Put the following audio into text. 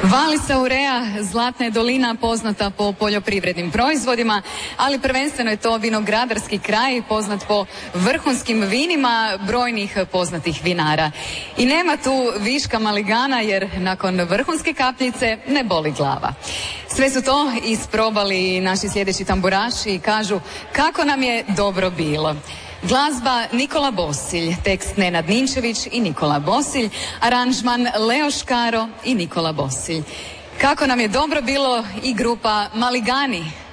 Valisa Aurea, Zlatna je dolina poznata po poljoprivrednim proizvodima, ali prvenstveno je to vinogradarski kraj poznat po vrhunskim vinima brojnih poznatih vinara. I nema tu viška maligana jer nakon vrhunske kapljice ne boli glava. Sve su to isprobali naši sljedeći tamburaši i kažu kako nam je dobro bilo. Glazba Nikola Bosilj, tekst Nenad Ninčević i Nikola Bosilj, aranžman Leo Škaro i Nikola Bosilj. Kako nam je dobro bilo i grupa Maligani.